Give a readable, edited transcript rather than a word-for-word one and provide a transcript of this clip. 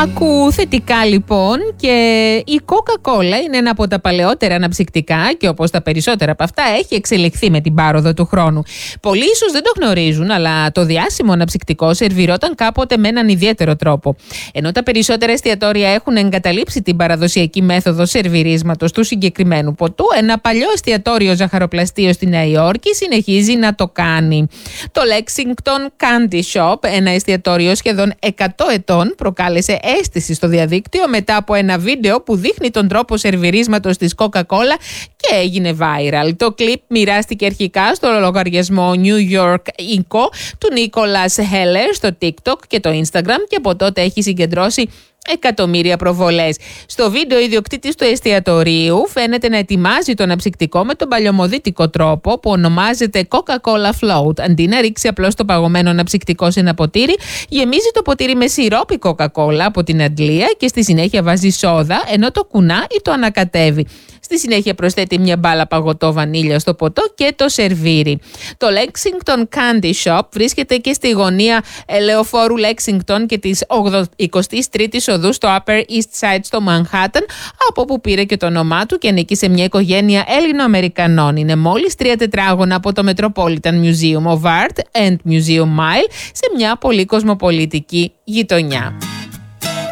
Άκου θετικά λοιπόν, και η Coca-Cola είναι ένα από τα παλαιότερα αναψυκτικά και όπως τα περισσότερα από αυτά έχει εξελιχθεί με την πάροδο του χρόνου. Πολλοί ίσως δεν το γνωρίζουν, αλλά το διάσημο αναψυκτικό σερβιρόταν κάποτε με έναν ιδιαίτερο τρόπο. Ενώ τα περισσότερα εστιατόρια έχουν εγκαταλείψει την παραδοσιακή μέθοδο σερβιρίσματος του συγκεκριμένου ποτού, ένα παλιό εστιατόριο ζαχαροπλαστείο στη Νέα Υόρκη συνεχίζει να το κάνει. Το Lexington Candy Shop, ένα εστιατόριο σχεδόν 100 ετών, προκάλεσε αίσθηση στο διαδίκτυο μετά από ένα βίντεο που δείχνει τον τρόπο σερβιρίσματος της Coca-Cola και έγινε viral. Το κλιπ μοιράστηκε αρχικά στο λογαριασμό New York Inco του Nicholas Heller στο TikTok και το Instagram και από τότε έχει συγκεντρώσει εκατομμύρια προβολές. Στο βίντεο, ο ιδιοκτήτης του εστιατορίου φαίνεται να ετοιμάζει το αναψυκτικό με τον παλιωμοδίτικο τρόπο που ονομάζεται Coca-Cola Float. Αντί να ρίξει απλώς το παγωμένο αναψυκτικό σε ένα ποτήρι, γεμίζει το ποτήρι με σιρόπι Coca-Cola από την αντλία και στη συνέχεια βάζει σόδα, ενώ το κουνά ή το ανακατεύει. Στη συνέχεια προσθέτει μια μπάλα παγωτό βανίλια στο ποτό και το σερβίρει. Το Lexington Candy Shop βρίσκεται και στη γωνία Λεωφόρου Lexington και της 23ης οδού στο Upper East Side στο Manhattan, από όπου πήρε και το όνομά του και ανήκει σε μια οικογένεια Έλληνο-Αμερικανών. Είναι μόλις 3 τετράγωνα από το Metropolitan Museum of Art and Museum Mile, σε μια πολύ κοσμοπολιτική γειτονιά.